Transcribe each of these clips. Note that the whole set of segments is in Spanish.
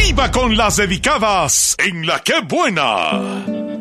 ¡Viva con las dedicadas en La Qué Buena!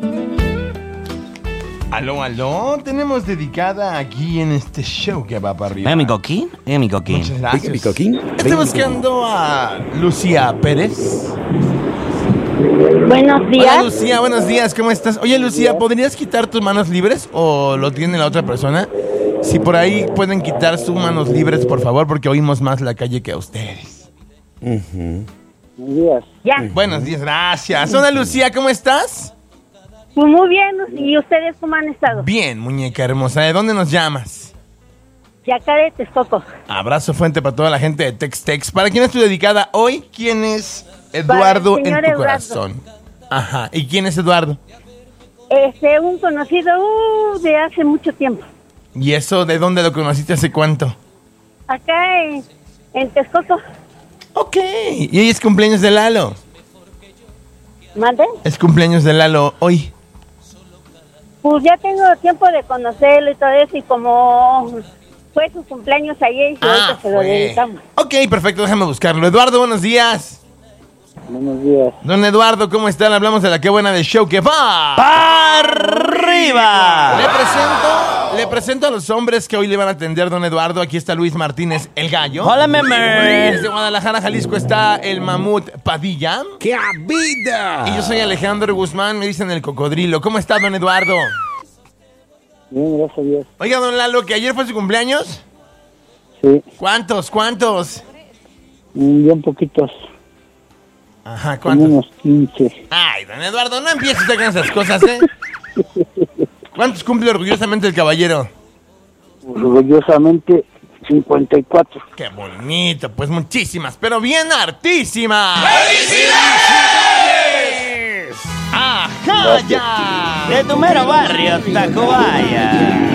Aló, tenemos dedicada aquí en este show que va para arriba. Mi coquín? Muchas gracias. Mi coquín. Estoy buscando a Lucía Pérez. Buenos días. Hola Lucía, buenos días, ¿cómo estás? Oye Lucía, ¿podrías quitar tus manos libres o lo tiene la otra persona? Si por ahí pueden quitar sus manos libres, por favor, porque oímos más la calle que a ustedes. Buenos días. Ya. Buenos días, gracias. Hola Lucía, ¿cómo estás? Pues muy bien. ¿Y ustedes cómo han estado? Bien, muñeca hermosa. ¿De dónde nos llamas? De acá de Texcoco. Abrazo fuerte para toda la gente de Tex-Tex. ¿Para quién es tu dedicada hoy? ¿Quién es Eduardo en tu Eduardo. corazón? Ajá. ¿Y quién es Eduardo? Un conocido de hace mucho tiempo. ¿Y eso de dónde lo conociste hace cuánto? Acá en Texcoco. Ok. Y hoy es cumpleaños de Lalo. ¿Mande? Es cumpleaños de Lalo hoy. Pues ya tengo tiempo de conocerlo y todo eso. Y como fue su cumpleaños ayer, y ahorita se lo dedicamos. Ok, perfecto, déjame buscarlo. Eduardo, buenos días. Buenos días. Don Eduardo, ¿cómo están? Hablamos de La Qué Buena de Show que va ¡para arriba! Le presento a los hombres que hoy le van a atender, don Eduardo. Aquí está Luis Martínez, el gallo. Hola, meme. Desde Guadalajara, Jalisco, está el mamut Padilla. ¡Qué vida! Y yo soy Alejandro Guzmán, me dicen el cocodrilo. ¿Cómo está, don Eduardo? Bien, gracias a Dios. Oiga, don Lalo, que ayer fue su cumpleaños. Sí, ¿Cuántos? bien poquitos. Ajá, ¿cuántos? Unos 15. Ay, don Eduardo, no empieces usted con esas cosas, ¿eh? ¿Cuántos cumple orgullosamente el caballero? Orgullosamente 54. ¡Qué bonito! Pues muchísimas, pero bien hartísimas. ¡Ajá, ya! De tu mero barrio, Tacubaya.